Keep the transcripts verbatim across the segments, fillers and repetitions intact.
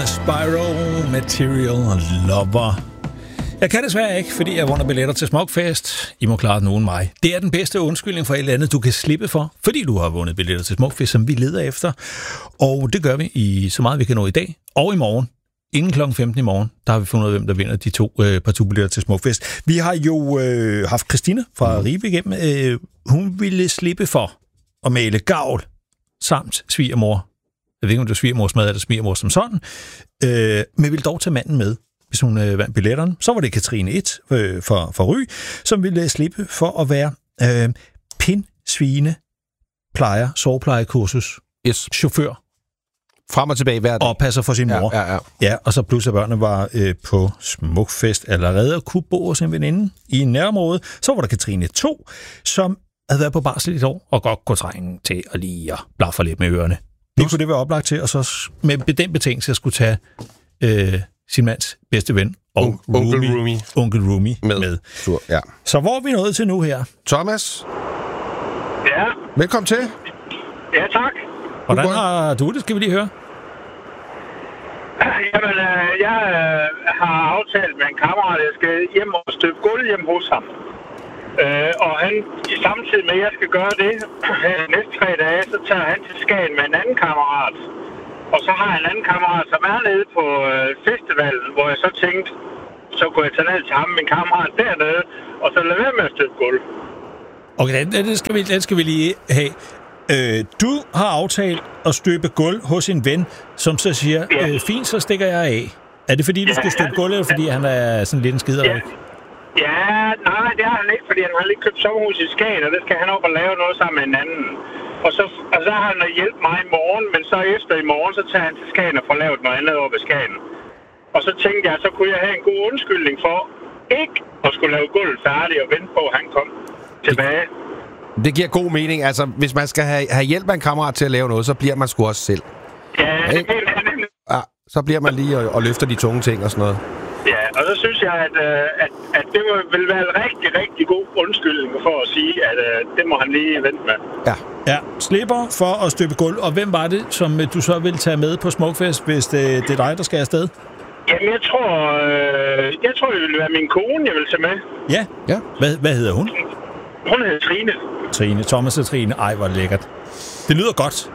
Spyro, Material Lover. Jeg kan desværre ikke, fordi jeg vundet billetter til Smukfest. I må klare den uden mig. Det er den bedste undskyldning for et eller andet, du kan slippe for, fordi du har vundet billetter til Smukfest, som vi leder efter. Og det gør vi i så meget, vi kan nå i dag og i morgen. Inden klokken femten i morgen, der har vi fundet ud af, hvem der vinder de to øh, partubilletter til Smukfest. Vi har jo øh, haft Christine fra Ribe igennem. Øh, hun ville slippe for at male gavl samt svigermor. Jeg ved ikke, om det er svigermors mad eller svigermor som sådan. Øh, men ville dog tage manden med, hvis hun øh, vandt billetterne. Så var det Katrine et øh, for, for Ry, som ville slippe for at være øh, pind, svine, plejer, soveplejekursus, yes. chauffør. Frem og tilbage hver dag. Og passer for sin mor. Ja, ja, ja. Ja, og så plus at børnene var øh, på Smukfest allerede og kunne bo hos en veninde i nærområdet. Så var der Katrine to, som havde været på barsel i et år, og godt kunne trænge til at lige blaffe lidt med ørerne. Nu kunne det være oplagt til, og så med den betingelse, at skulle tage øh, sin mands bedste ven og Un- onkel Rumi, onkel Rumi med. med. Sure, ja. Så hvor er vi nået til nu her? Thomas? Ja? Velkommen til. Ja, tak. Hvordan har du det, skal vi lige høre? Jamen, øh, jeg øh, har aftalt med en kammerat, at jeg skal hjem og støbe gulv hjem hos ham. Øh, og han, samtidig med, at jeg skal gøre det her næste tre dage, så tager han til Skagen med en anden kammerat. Og så har jeg en anden kammerat, som er nede på øh, festivalen, hvor jeg så tænkte, så kunne jeg tage ned til ham, min kammerat dernede, og så lade være med at støbe gulv. Okay, den, den, skal vi, den skal vi lige have. Øh, du har aftalt at støbe gulv hos en ven, som så siger, ja. øh, fint, så stikker jeg af. Er det fordi, du ja, skal støbe gulv, eller fordi han er sådan lidt en skiderik? Ja. Ja, nej, det er han ikke, fordi han har lige købt sommerhus i Skagen, og det skal han op og lave noget sammen med en anden. Og så, og så har han hjælpe mig i morgen, men så efter i morgen, så tager han til Skagen og får lavet noget andet over ved Skagen. Og så tænkte jeg, så kunne jeg have en god undskyldning for ikke at skulle lave gulv færdig og vente på, at han kom tilbage. Det giver god mening. Altså, hvis man skal have, have hjælp af en kammerat til at lave noget, så bliver man sgu også selv. Ja, det er nemlig. Ja, så bliver man lige og, og løfter de tunge ting og sådan noget. Ja, og så synes jeg, at, at, at det vil være en rigtig, rigtig god undskyldning for at sige, at det må han lige vente med. Ja. Ja, slipper for at støbe gulv. Og hvem var det, som du så vil tage med på Smukfest, hvis det, det er dig, der skal afsted? Jamen, jeg tror, øh, jeg tror, det ville være min kone, jeg vil tage med. Ja? Ja. Hvad, hvad hedder hun? Hun hedder Trine. Trine. Thomas og Trine. Ej, hvor lækkert. Det lyder godt.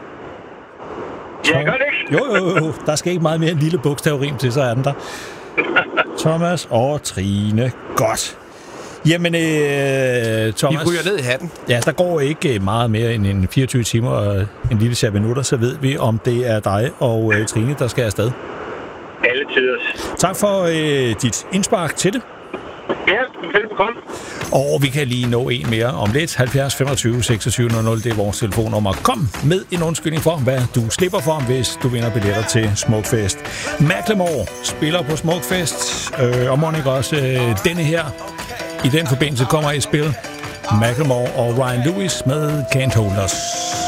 Ja, gør det ikke? Jo, jo, jo. Der skal ikke meget mere en lille bogstavrim til, så er den der. Thomas og Trine. Godt. Jamen, øh, Thomas... Vi ryger ned i hatten. Ja, der går ikke meget mere end en fireogtyve timer og en lille chat minutter, så ved vi, om det er dig og øh, Trine, der skal afsted. Alle tider. Tak for øh, dit indspark til det. Ja, velbekomme. Og vi kan lige nå en mere om lidt. halvfjerds femogtyve seksogtyve nul nul, det er vores telefonnummer. Kom med en undskyldning for, hvad du slipper for, hvis du vinder billetter til Smukfest. Macklemore spiller på Smukfest, øh, og Monica også øh, denne her. I den forbindelse kommer i spil Macklemore og Ryan Lewis med Can't Hold Us.